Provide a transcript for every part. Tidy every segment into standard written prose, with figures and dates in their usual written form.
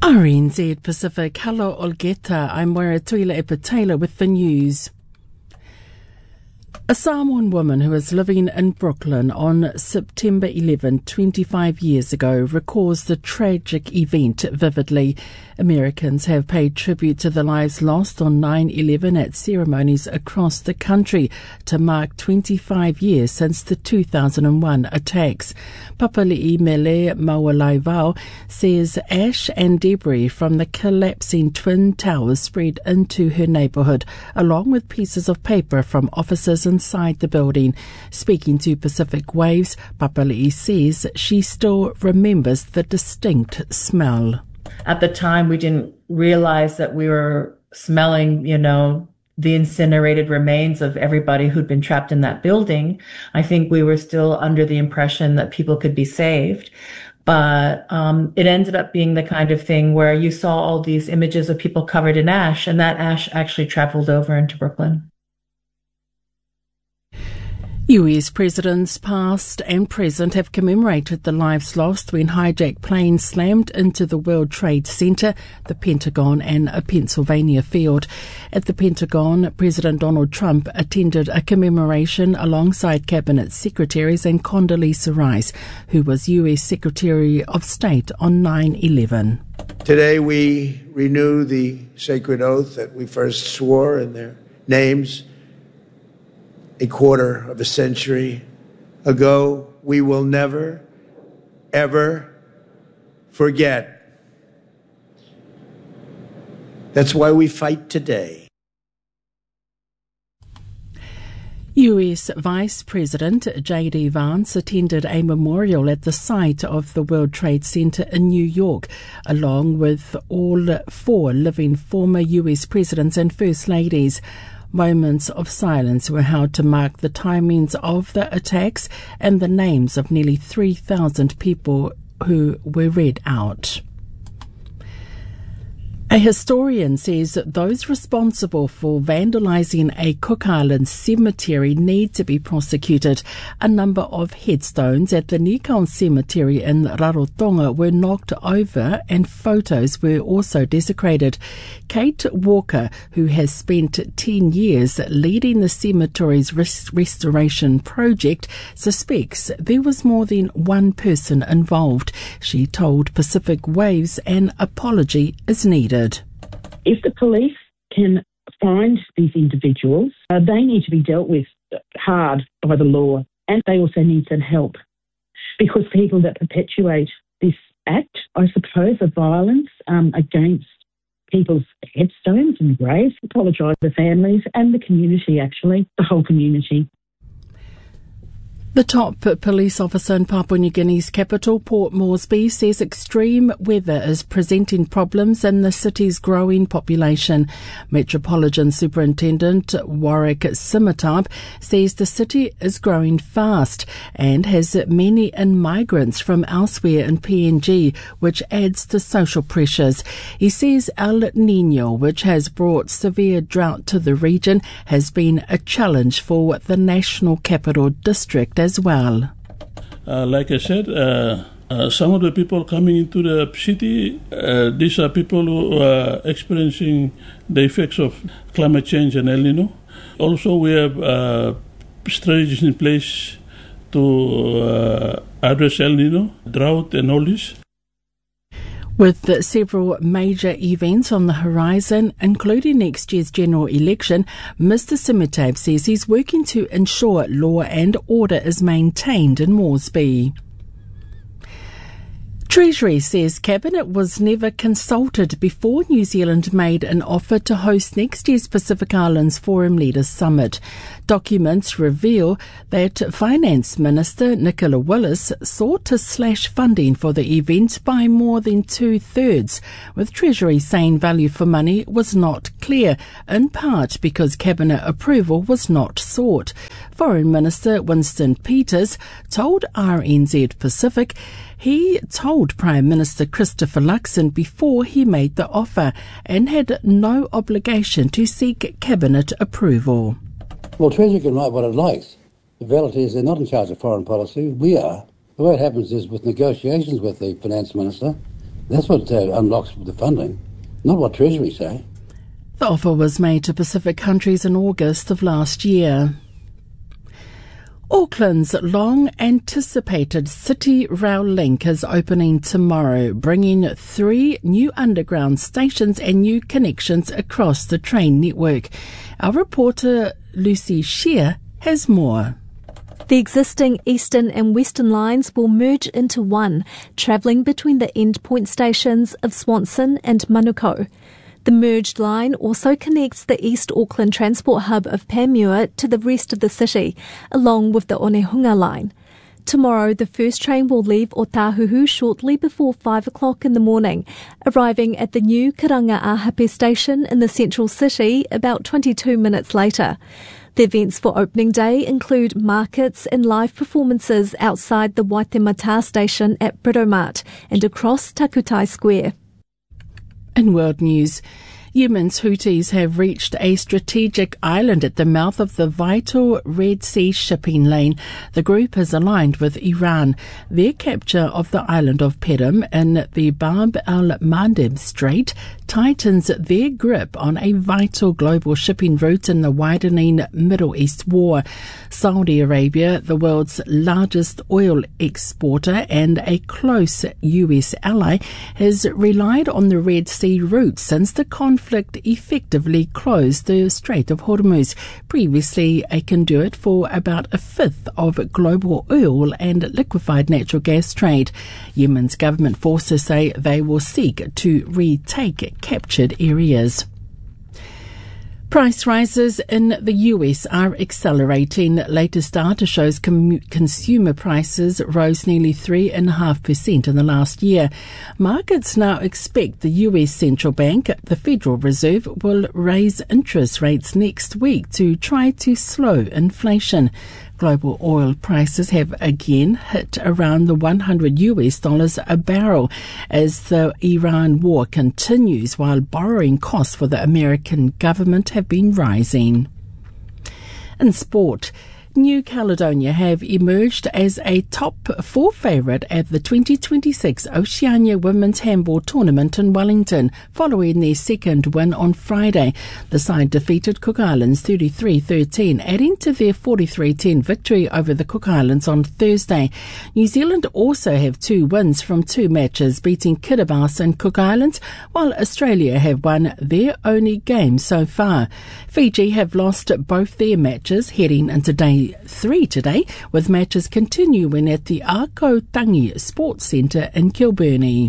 RNZ Pacific. Hello, Olgeta. I'm Moira Tuila Epatela with the news. A Samoan woman who was living in Brooklyn on September 11, 25 years ago, recalls the tragic event vividly. Americans have paid tribute to the lives lost on 9/11 at ceremonies across the country to mark 25 years since the 2001 attacks. Papali'i Mele Mawalaivao says ash and debris from the collapsing Twin Towers spread into her neighbourhood, along with pieces of paper from offices inside the building. Speaking to Pacific Waves, Papali'i says she still remembers the distinct smell. At the time, we didn't realize that we were smelling, the incinerated remains of everybody who'd been trapped in that building. I think we were still under the impression that people could be saved. But it ended up being the kind of thing where you saw all these images of people covered in ash, and that ash actually traveled over into Brooklyn. US presidents past and present have commemorated the lives lost when hijacked planes slammed into the World Trade Center, the Pentagon and a Pennsylvania field. At the Pentagon, President Donald Trump attended a commemoration alongside Cabinet Secretaries and Condoleezza Rice, who was US Secretary of State on 9/11. Today we renew the sacred oath that we first swore in their names a quarter of a century ago. We will never, ever forget. That's why we fight today. US Vice President J.D. Vance attended a memorial at the site of the World Trade Center in New York, along with all four living former US presidents and First Ladies. Moments of silence were held to mark the timings of the attacks and the names of nearly 3,000 people who were read out. A historian says that those responsible for vandalising a Cook Islands cemetery need to be prosecuted. A number of headstones at the Nikau Cemetery in Rarotonga were knocked over and photos were also desecrated. Kate Walker, who has spent 10 years leading the cemetery's restoration project, suspects there was more than one person involved. She told Pacific Waves an apology is needed. If the police can find these individuals, they need to be dealt with hard by the law, and they also need some help, because people that perpetuate this act, I suppose, of violence against people's headstones and graves, apologise to the families and the community, actually, the whole community. The top police officer in Papua New Guinea's capital, Port Moresby, says extreme weather is presenting problems in the city's growing population. Metropolitan Superintendent Warwick Simitab says the city is growing fast and has many migrants from elsewhere in PNG, which adds to social pressures. He says El Niño, which has brought severe drought to the region, has been a challenge for the National Capital District as well. Like I said, some of the people coming into the city, these are people who are experiencing the effects of climate change and El Nino. Also, we have strategies in place to address El Nino, drought and all this. With several major events on the horizon, including next year's general election, Mr. Simitab says he's working to ensure law and order is maintained in Moresby. Treasury says Cabinet was never consulted before New Zealand made an offer to host next year's Pacific Islands Forum Leaders Summit. Documents reveal that Finance Minister Nicola Willis sought to slash funding for the event by more than 2/3, with Treasury saying value for money was not clear, in part because Cabinet approval was not sought. Foreign Minister Winston Peters told RNZ Pacific he told Prime Minister Christopher Luxon before he made the offer and had no obligation to seek Cabinet approval. Well, Treasury can write what it likes. The reality is they're not in charge of foreign policy. We are. The way it happens is with negotiations with the Finance Minister, That's what unlocks the funding, not what Treasury say. The offer was made to Pacific countries in August of last year. Auckland's long-anticipated City Rail Link is opening tomorrow, bringing 3 new underground stations and new connections across the train network. Our reporter Lucy Shear has more. The existing eastern and western lines will merge into one, travelling between the endpoint stations of Swanson and Manukau. The merged line also connects the East Auckland transport hub of Panmure to the rest of the city, along with the Onehunga line. Tomorrow, the first train will leave Otahuhu shortly before 5 o'clock in the morning, arriving at the new Karanga-Ahape station in the central city about 22 minutes later. The events for opening day include markets and live performances outside the Waitemata station at Britomart and across Takutai Square. In world news, Yemen's Houthis have reached a strategic island at the mouth of the vital Red Sea shipping lane. The group is aligned with Iran. Their capture of the island of Perim in the Bab al-Mandeb Strait tightens their grip on a vital global shipping route in the widening Middle East war. Saudi Arabia, the world's largest oil exporter and a close US ally, has relied on the Red Sea route since the conflict effectively closed the Strait of Hormuz, previously a conduit for about a fifth of global oil and liquefied natural gas trade. Yemen's government forces say they will seek to retake captured areas. Price rises in the US are accelerating. Latest data shows consumer prices rose nearly 3.5% in the last year. Markets now expect the US Central Bank, the Federal Reserve, will raise interest rates next week to try to slow inflation. Global oil prices have again hit around the $100 a barrel as the Iran war continues, while borrowing costs for the American government have been rising. In sport, New Caledonia have emerged as a top 4 favourite at the 2026 Oceania Women's Handball Tournament in Wellington, following their second win on Friday. The side defeated Cook Islands 33-13, adding to their 43-10 victory over the Cook Islands on Thursday. New Zealand also have 2 wins from 2 matches, beating Kiribati and Cook Islands, while Australia have won their only game so far. Fiji have lost both their matches heading into day 3 today, with matches continuing at the Arkotangi Sports Centre in Kilburnie.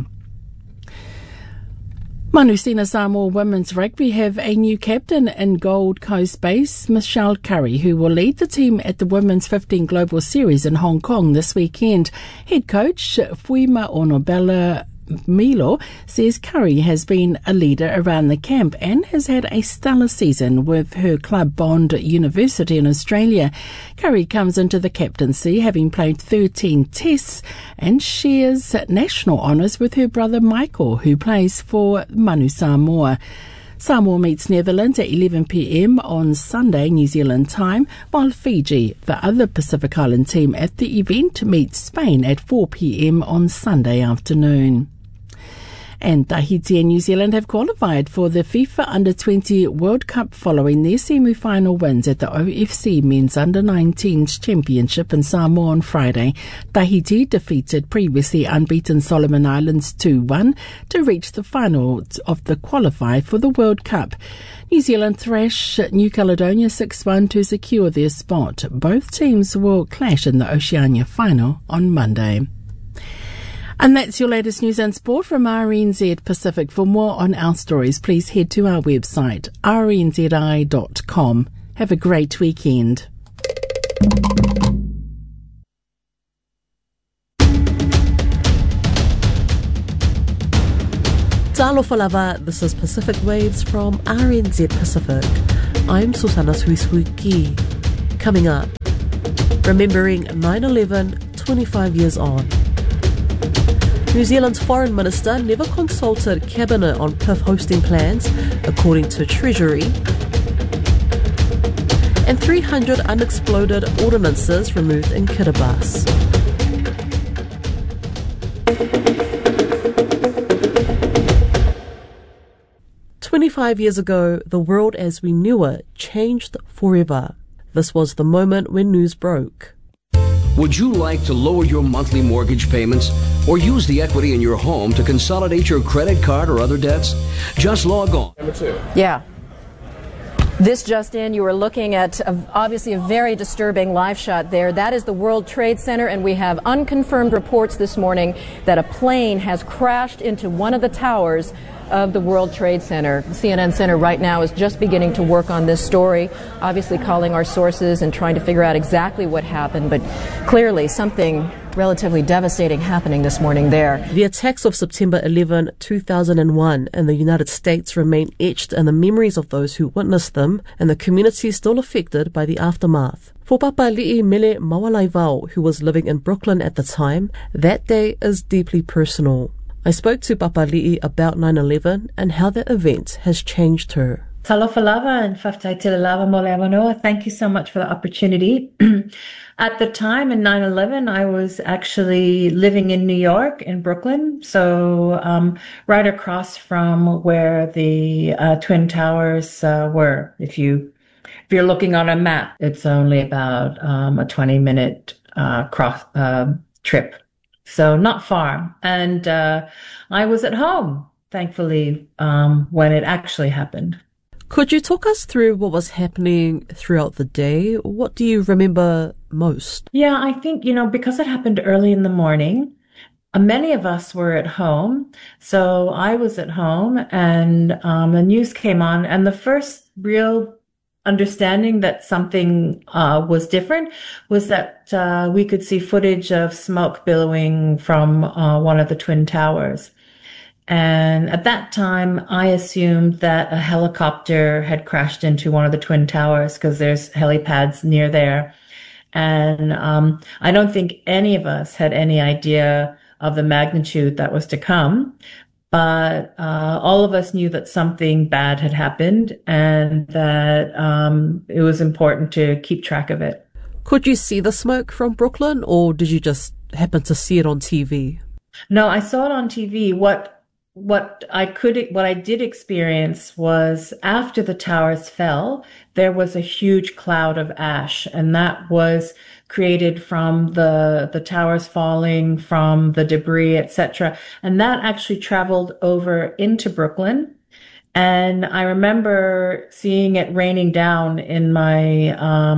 Manusina Samoa Women's Rugby have a new captain in Gold Coast base, Michelle Curry, who will lead the team at the Women's 15 Global Series in Hong Kong this weekend. Head coach Fuima Onobella Milo says Curry has been a leader around the camp and has had a stellar season with her club Bond University in Australia. Curry comes into the captaincy having played 13 tests and shares national honours with her brother Michael, who plays for Manu Samoa. Samoa meets Netherlands at 11 p.m. on Sunday, New Zealand time, while Fiji, the other Pacific Island team at the event, meets Spain at 4 p.m. on Sunday afternoon. And Tahiti and New Zealand have qualified for the FIFA Under-20 World Cup following their semi-final wins at the OFC Men's Under-19 Championship in Samoa on Friday. Tahiti defeated previously unbeaten Solomon Islands 2-1 to reach the final of the qualify for the World Cup. New Zealand thrash New Caledonia 6-1 to secure their spot. Both teams will clash in the Oceania final on Monday. And that's your latest news and sport from RNZ Pacific. For more on our stories, please head to our website, rnzi.com. Have a great weekend. Talofa lava, this is Pacific Waves from RNZ Pacific. I'm Susana Suisuki. Coming up, remembering 9/11 25 years on. New Zealand's Foreign Minister never consulted Cabinet on PIF hosting plans, according to Treasury. And 300 unexploded ordnances removed in Kiribati. 25 years ago, the world as we knew it changed forever. This was the moment when news broke. Would you like to lower your monthly mortgage payments or use the equity in your home to consolidate your credit card or other debts? Just log on. Number 2. Yeah. This just in, you were looking at obviously a very disturbing live shot there. That is the World Trade Center, and we have unconfirmed reports this morning that a plane has crashed into one of the towers of the World Trade Center. The CNN Center right now is just beginning to work on this story, obviously calling our sources and trying to figure out exactly what happened, but clearly something relatively devastating happening this morning there. The attacks of September 11, 2001 in the United States remain etched in the memories of those who witnessed them and the communities still affected by the aftermath. For Papa Li'i Mele Mawalaivao, who was living in Brooklyn at the time, that day is deeply personal. I spoke to Papa Li'i about 9/11 and how that event has changed her. Talofa lava and whaftaitila lava mole amanoa. Thank you so much for the opportunity. At the time in 9/11, I was actually living in New York, in Brooklyn, so right across from where the Twin Towers were. If you're looking on a map, it's only about a 20-minute trip. So not far. And I was at home, thankfully, when it actually happened. Could you talk us through what was happening throughout the day? What do you remember most? Yeah, I think, because it happened early in the morning, many of us were at home. So I was at home and the news came on, and the first real understanding that something was different was that we could see footage of smoke billowing from one of the Twin Towers. And at that time, I assumed that a helicopter had crashed into one of the Twin Towers because there's helipads near there. And I don't think any of us had any idea of the magnitude that was to come. But all of us knew that something bad had happened and that it was important to keep track of it. Could you see the smoke from Brooklyn, or did you just happen to see it on TV? No, I saw it on TV. What I did experience was after the towers fell, there was a huge cloud of ash, and that was created from the towers falling, from the debris, etc. And that actually traveled over into Brooklyn. And I remember seeing it raining down in my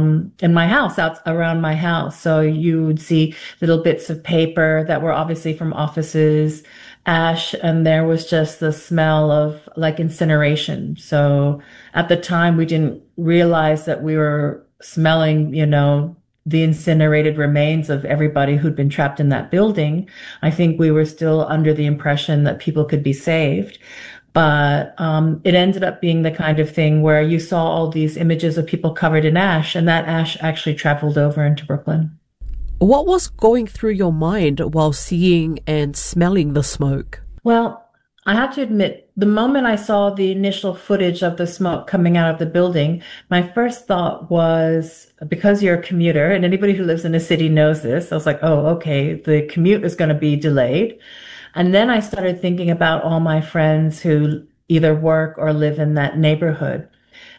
house, out around my house. So you would see little bits of paper that were obviously from offices, ash, and there was just the smell of like incineration. So at the time we didn't realize that we were smelling, the incinerated remains of everybody who'd been trapped in that building. I think we were still under the impression that people could be saved. But it ended up being the kind of thing where you saw all these images of people covered in ash, and that ash actually traveled over into Brooklyn. What was going through your mind while seeing and smelling the smoke? Well, I have to admit, the moment I saw the initial footage of the smoke coming out of the building, my first thought was, because you're a commuter, and anybody who lives in a city knows this, I was like, oh, okay, the commute is going to be delayed. And then I started thinking about all my friends who either work or live in that neighborhood.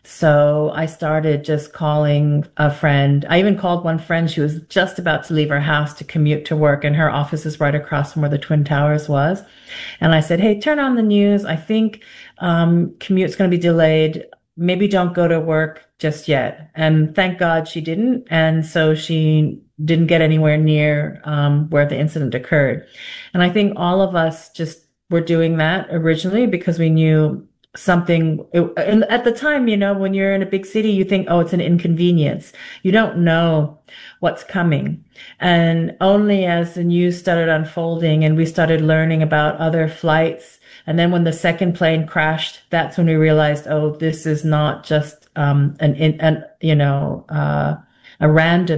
So I started just calling a friend. I even called one friend. She was just about to leave her house to commute to work, and her office is right across from where the Twin Towers was. And I said, hey, turn on the news. I think commute's going to be delayed. Maybe don't go to work just yet. And thank God she didn't. And so she didn't get anywhere near where the incident occurred. And I think all of us just were doing that originally because we knew something. And at the time, when you're in a big city, you think, oh, it's an inconvenience. You don't know what's coming. And only as the news started unfolding and we started learning about other flights, and then when the second plane crashed, that's when we realized, oh, this is not just a random